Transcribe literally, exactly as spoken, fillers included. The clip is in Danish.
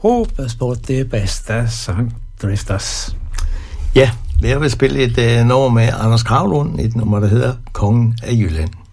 råbes på det bedste som Drifters. Ja, jeg vil spille et uh, nummer med Anders Kravlund, et nummer, der hedder Kongen af Jylland.